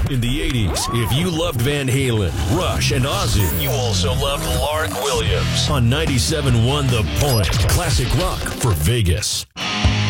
In the 80s, if you loved Van Halen, Rush, and Ozzy, you also loved Lark Williams. On 97.1 The Point, classic rock for Vegas.